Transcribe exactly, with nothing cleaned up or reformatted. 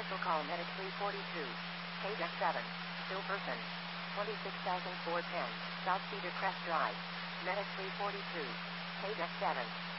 Cancel call Medic three forty-two. K Deck seven. Still person. twenty-six thousand four hundred ten. South Cedar Crest Drive. Medic three forty-two. K Deck seven.